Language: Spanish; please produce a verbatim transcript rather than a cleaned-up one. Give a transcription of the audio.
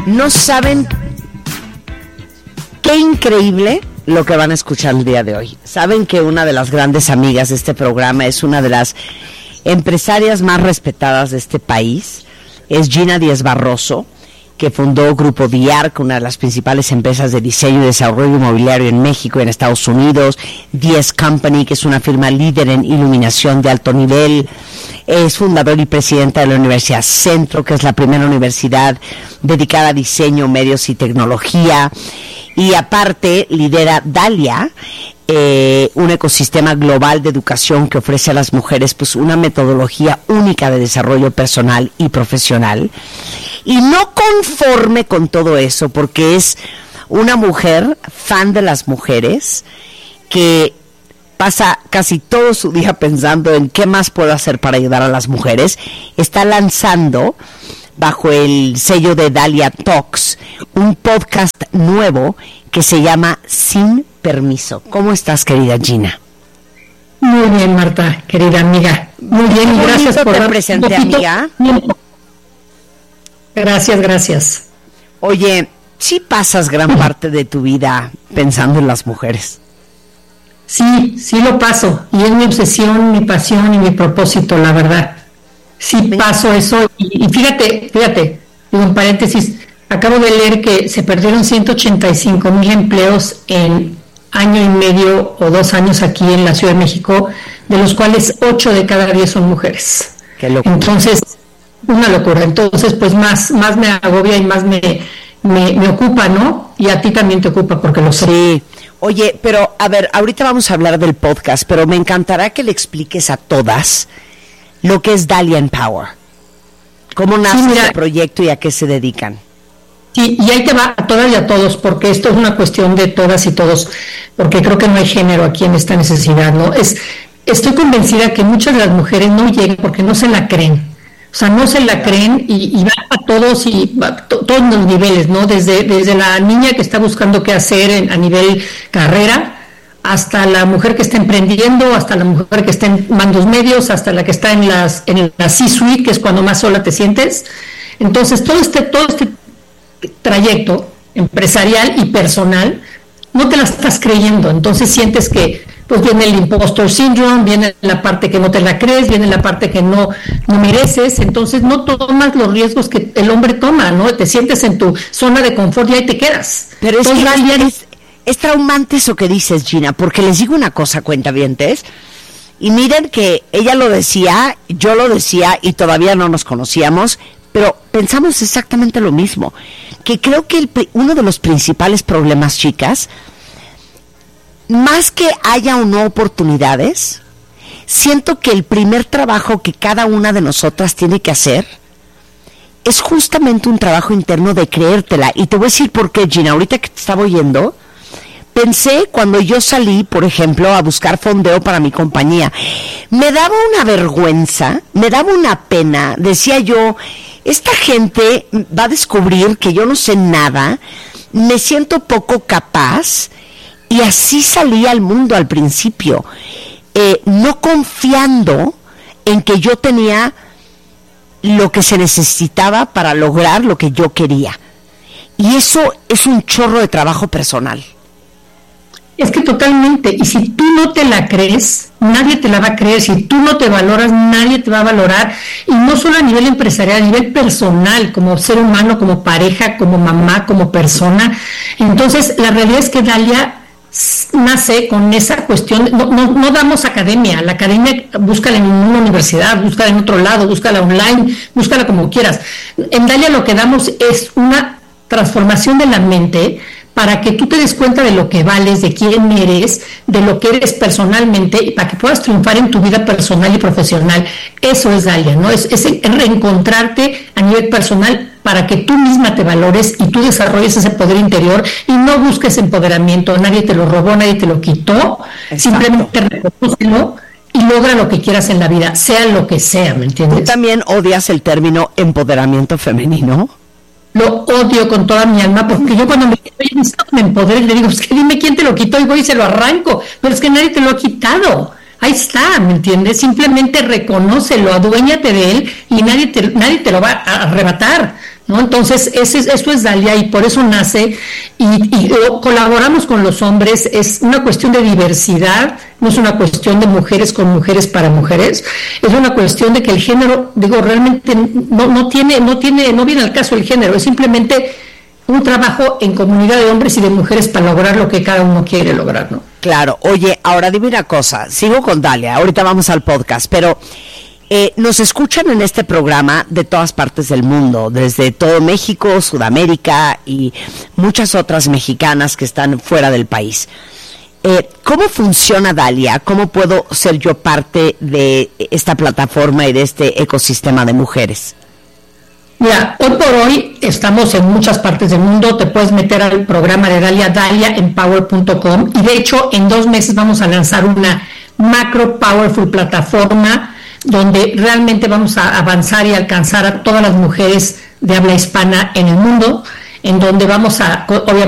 No saben qué increíble lo que van a escuchar el día de hoy. Saben que una de las grandes amigas de este programa es una de las empresarias más respetadas de este país. Es Gina Díez Barroso, que fundó Grupo D I A R C, una de las principales empresas de diseño y desarrollo inmobiliario en México y en Estados Unidos. Díez Company, que es una firma líder en iluminación de alto nivel. Es fundador y presidenta de la Universidad Centro, que es la primera universidad dedicada a diseño, medios y tecnología. Y aparte lidera Dalia, eh, un ecosistema global de educación que ofrece a las mujeres pues una metodología única de desarrollo personal y profesional. Y no conforme con todo eso, porque es una mujer fan de las mujeres que pasa casi todo su día pensando en qué más puedo hacer para ayudar a las mujeres, está lanzando bajo el sello de Dalia Talks un podcast nuevo que se llama Sin Permiso. ¿Cómo estás, querida Gina? Muy bien, Marta, querida amiga. Muy bien, y gracias por te dar presenté, amiga. Gracias, gracias. Oye, ¿sí pasas gran parte de tu vida pensando en las mujeres? Sí, sí lo paso, y es mi obsesión, mi pasión y mi propósito, la verdad. Sí paso eso, y, y fíjate, fíjate, digo en paréntesis, acabo de leer que se perdieron ciento ochenta y cinco mil empleos en año y medio o dos años aquí en la Ciudad de México, de los cuales ocho de cada diez son mujeres. Qué locura. Entonces, una locura. Entonces, pues más, más me agobia y más me, me, me ocupa, ¿no? Y a ti también te ocupa porque lo sé. Sí. Oye, pero a ver, ahorita vamos a hablar del podcast, pero me encantará que le expliques a todas lo que es Dalia Empower. ¿Cómo nace sí, el proyecto y a qué se dedican? Sí, y ahí te va a todas y a todos, porque esto es una cuestión de todas y todos, porque creo que no hay género aquí en esta necesidad, ¿no? Es, estoy convencida que muchas de las mujeres no llegan porque no se la creen. O sea, no se la creen y, y va a todos y a to, todos los niveles, ¿no? Desde, desde la niña que está buscando qué hacer en, a nivel carrera, hasta la mujer que está emprendiendo, hasta la mujer que está en mandos medios, hasta la que está en las en la C-suite, que es cuando más sola te sientes. Entonces, todo este todo este trayecto empresarial y personal no te la estás creyendo, entonces sientes que pues viene el impostor syndrome, viene la parte que no te la crees, viene la parte que no, no mereces, entonces no tomas los riesgos que el hombre toma, ¿no? Te sientes en tu zona de confort y ahí te quedas. Pero es, entonces, que alguien... es, es traumante eso que dices, Gina, porque les digo una cosa, cuentavientes, y miren que ella lo decía, yo lo decía y todavía no nos conocíamos, pero pensamos exactamente lo mismo, que creo que el, uno de los principales problemas, chicas, más que haya o no oportunidades, siento que el primer trabajo que cada una de nosotras tiene que hacer es justamente un trabajo interno de creértela. Y te voy a decir por qué, Gina. Ahorita que te estaba oyendo, pensé cuando yo salí, por ejemplo, a buscar fondeo para mi compañía, me daba una vergüenza, me daba una pena. Decía yo, esta gente va a descubrir que yo no sé nada, me siento poco capaz. Y así salí al mundo al principio, eh, no confiando en que yo tenía lo que se necesitaba para lograr lo que yo quería. Y eso es un chorro de trabajo personal. Es que totalmente, y si tú no te la crees, nadie te la va a creer. Si tú no te valoras, nadie te va a valorar, y no solo a nivel empresarial, a nivel personal, como ser humano, como pareja, como mamá, como persona. Entonces, la realidad es que Dalia nace con esa cuestión. No, no, no damos academia, la academia búscala en una universidad, búscala en otro lado, búscala online, búscala como quieras. En Dalia lo que damos es una transformación de la mente para que tú te des cuenta de lo que vales, de quién eres, de lo que eres personalmente, y para que puedas triunfar en tu vida personal y profesional. Eso es Dalia, ¿no? Es, es reencontrarte a nivel personal para que tú misma te valores y tú desarrolles ese poder interior y no busques empoderamiento. Nadie te lo robó, nadie te lo quitó. Exacto. Simplemente reconócelo y logra lo que quieras en la vida, sea lo que sea, ¿me entiendes? ¿Tú también odias el término empoderamiento femenino? Lo odio con toda mi alma, porque yo cuando me digo, oye, necesito que me empodere, le digo, es que dime quién te lo quitó, y voy y se lo arranco, pero es que nadie te lo ha quitado. Ahí está, ¿me entiendes? Simplemente reconócelo, aduéñate de él y nadie te, nadie te lo va a arrebatar. ¿no? Entonces, ese, eso es Dalia y por eso nace y, y colaboramos con los hombres. Es una cuestión de diversidad, no es una cuestión de mujeres con mujeres para mujeres, es una cuestión de que el género, digo, realmente no, no tiene, no tiene, no viene al caso el género, es simplemente un trabajo en comunidad de hombres y de mujeres para lograr lo que cada uno quiere lograr, ¿no? Claro. Oye, ahora dime una cosa, sigo con Dalia, ahorita vamos al podcast, pero Eh, nos escuchan en este programa de todas partes del mundo, desde todo México, Sudamérica y muchas otras mexicanas que están fuera del país. Eh, ¿Cómo funciona Dalia? ¿Cómo puedo ser yo parte de esta plataforma y de este ecosistema de mujeres? Mira, hoy por hoy estamos en muchas partes del mundo, te puedes meter al programa de Dalia, dalia empower punto com, y de hecho en dos meses vamos a lanzar una macro powerful plataforma donde realmente vamos a avanzar y alcanzar a todas las mujeres de habla hispana en el mundo, en donde vamos a, obviamente,